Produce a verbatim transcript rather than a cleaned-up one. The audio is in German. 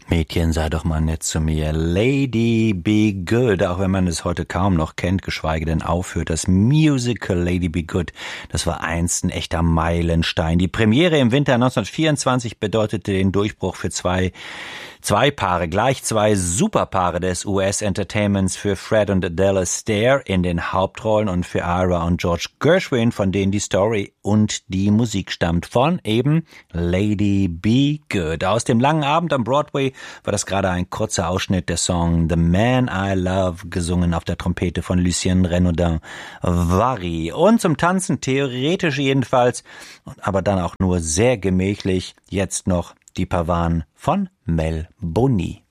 Mädchen, sei doch mal nett zu mir. Lady Be Good, auch wenn man es heute kaum noch kennt, geschweige denn aufhört. Das Musical Lady Be Good, das war einst ein echter Meilenstein. Die Premiere im Winter neunzehnhundertvierundzwanzig bedeutete den Durchbruch für zwei Zwei Paare, gleich zwei Superpaare des U S-Entertainments, für Fred und Adele Astaire in den Hauptrollen und für Ira und George Gershwin, von denen die Story und die Musik stammt, von eben Lady Be Good. Aus dem langen Abend am Broadway war das gerade ein kurzer Ausschnitt, der Song The Man I Love, gesungen auf der Trompete von Lucien Renaudin Vary. Und zum Tanzen, theoretisch jedenfalls, aber dann auch nur sehr gemächlich, jetzt noch die Pavane von Mel Boni.